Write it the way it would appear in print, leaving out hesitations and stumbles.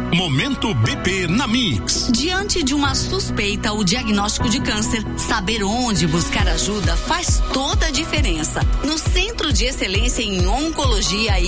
Momento BP na Mix. Diante de uma suspeita ou diagnóstico de câncer, saber onde buscar ajuda faz toda a diferença. No Centro de Excelência em Oncologia